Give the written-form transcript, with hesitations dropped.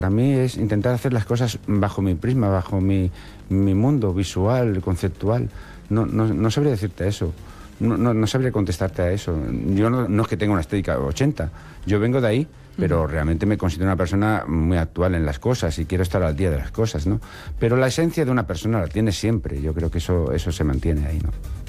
Para mí es intentar hacer las cosas bajo mi prisma, bajo mi mundo visual, conceptual. No sabría decirte eso. No sabría contestarte a eso. Yo no es que tenga una estética 80. Yo vengo de ahí, pero realmente me considero una persona muy actual en las cosas y quiero estar al día de las cosas, ¿no? Pero la esencia de una persona la tiene siempre. Yo creo que eso se mantiene ahí, ¿no?